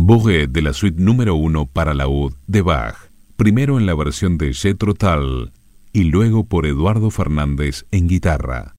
Bogue de la suite número 1 para laúd de Bach, primero en la versión de Jethro Tull y luego por Eduardo Fernández en guitarra.